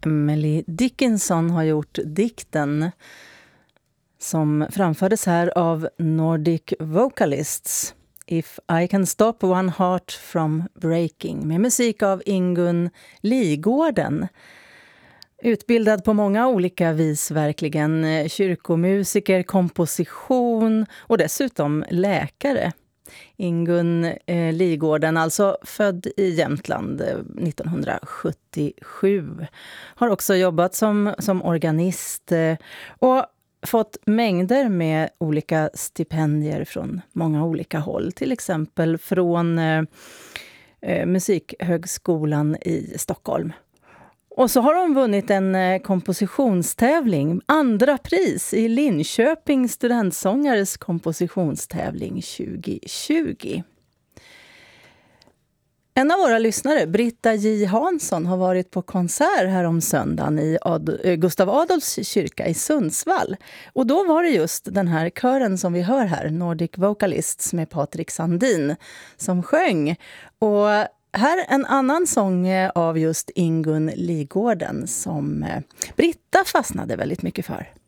Emily Dickinson har gjort dikten som framfördes här av Nordic Vocalists. If I can stop one heart from breaking, med musik av Ingun Ligården. Utbildad på många olika vis verkligen, kyrkomusiker, komposition och dessutom läkare. Ingun Ligården, alltså född i Jämtland 1977. Har också jobbat som organist och fått mängder med olika stipendier från många olika håll. Till exempel från Musikhögskolan i Stockholm. Och så har hon vunnit en kompositionstävling, andra pris i Linköping studentsångares kompositionstävling 2020. En av våra lyssnare, Britta J. Hansson, har varit på konsert här om söndagen i Gustav Adolfs kyrka i Sundsvall. Och då var det just den här kören som vi hör här, Nordic Vocalists med Patrik Sandin, som sjöng. Och här en annan sång av just Ingun Ligården som Britta fastnade väldigt mycket för.